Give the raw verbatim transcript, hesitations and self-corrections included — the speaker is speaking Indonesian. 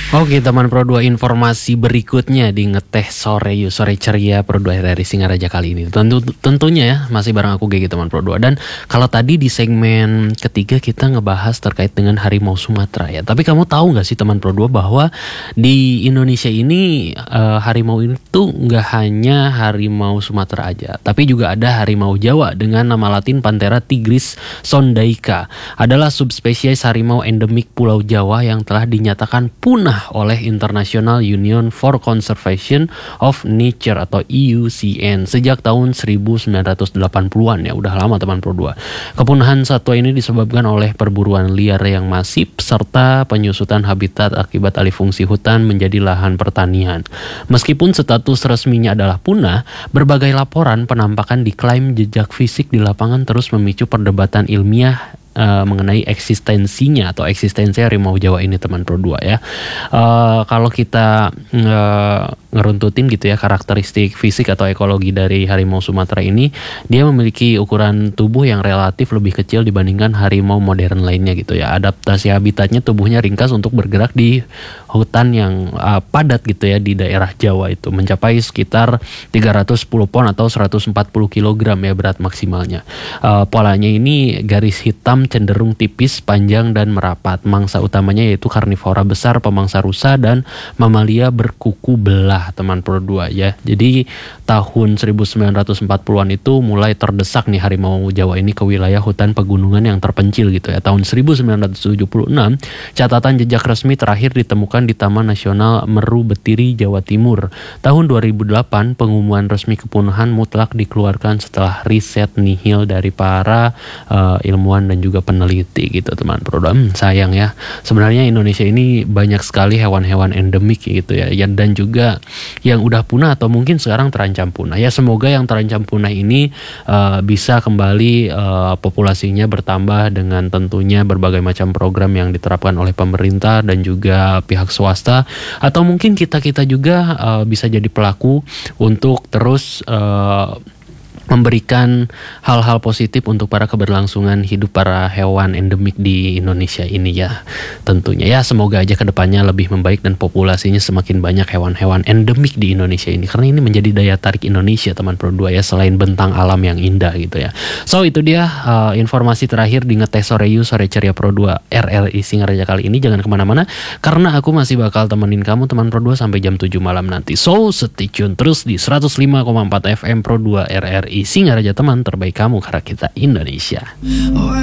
Oke teman Pro dua, informasi berikutnya di Ngeteh Sore Yuk Sore Ceria Pro dua R R I Singaraja kali ini. Tentu tentunya ya masih bareng aku G G teman Pro dua. Dan kalau tadi di segmen ketiga kita ngebahas terkait dengan harimau Sumatera ya. Tapi kamu tahu nggak sih teman Pro dua bahwa di Indonesia ini uh, harimau itu nggak hanya harimau Sumatera aja, tapi juga ada harimau Jawa dengan nama latin Panthera tigris sondaica. Adalah subspesies harimau endemik Pulau Jawa yang telah dinyatakan punah oleh International Union for Conservation of Nature atau I U C N sejak tahun seribu sembilan ratus delapan puluhan ya, udah lama teman Pro dua. Kepunahan satwa ini disebabkan oleh perburuan liar yang masif serta penyusutan habitat akibat alih fungsi hutan menjadi lahan pertanian. Meskipun status resminya adalah punah, berbagai laporan penampakan diklaim jejak fisik di lapangan terus memicu perdebatan ilmiah Uh, mengenai eksistensinya atau eksistensi harimau Jawa ini teman Pro dua ya. Uh, kalau kita uh, ngeruntutin gitu ya karakteristik fisik atau ekologi dari harimau Sumatera ini, dia memiliki ukuran tubuh yang relatif lebih kecil dibandingkan harimau modern lainnya gitu ya. Adaptasi habitatnya, tubuhnya ringkas untuk bergerak di hutan yang uh, padat gitu ya di daerah Jawa itu, mencapai sekitar tiga ratus sepuluh pon atau seratus empat puluh kilogram ya berat maksimalnya. Uh, polanya ini garis hitam cenderung tipis, panjang dan merapat. Mangsa utamanya yaitu karnivora besar, pemangsa rusa dan mamalia berkuku belah teman Pro dua ya. Jadi tahun seribu sembilan ratus empat puluhan itu mulai terdesak nih harimau Jawa ini ke wilayah hutan pegunungan yang terpencil gitu ya. Tahun seribu sembilan ratus tujuh puluh enam catatan jejak resmi terakhir ditemukan di Taman Nasional Meru Betiri, Jawa Timur. Tahun dua ribu delapan pengumuman resmi kepunahan mutlak dikeluarkan setelah riset nihil dari para uh, ilmuwan dan juga peneliti gitu teman Pro dua. Hmm, sayang ya. Sebenarnya Indonesia ini banyak sekali hewan-hewan endemik gitu ya. Ya dan juga yang udah punah atau mungkin sekarang terancam punah. Ya semoga yang terancam punah ini uh, bisa kembali uh, populasinya bertambah dengan tentunya berbagai macam program yang diterapkan oleh pemerintah dan juga pihak swasta, atau mungkin kita-kita juga uh, bisa jadi pelaku untuk terus uh, memberikan hal-hal positif untuk para keberlangsungan hidup para hewan endemik di Indonesia ini ya. Tentunya ya semoga aja kedepannya lebih membaik dan populasinya semakin banyak hewan-hewan endemik di Indonesia ini, karena ini menjadi daya tarik Indonesia teman Pro dua ya, selain bentang alam yang indah gitu ya. So itu dia uh, informasi terakhir di Ngeteh Sore Yuk Sore Ceria Pro dua R R I Singaraja kali ini. Jangan kemana-mana karena aku masih bakal temenin kamu teman Pro dua sampai jam tujuh malam nanti. So stay tune terus di seratus lima koma empat F M Pro dua R R I Singaraja, teman terbaik kamu karena kita Indonesia.